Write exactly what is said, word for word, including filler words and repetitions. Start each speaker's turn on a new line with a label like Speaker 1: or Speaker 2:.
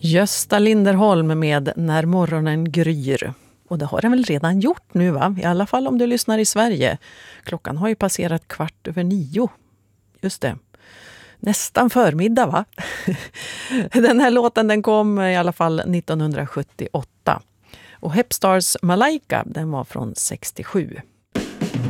Speaker 1: Gösta Linderholm med När morgonen gryr. Och det har den väl redan gjort nu, va? I alla fall om du lyssnar i Sverige. Klockan har ju passerat kvart över nio. Just det. Nästan förmiddag, va? Den här låten den kom i alla fall nittonhundrasjuttioåtta. Och Hepstars Malaika, den var från sextiosju.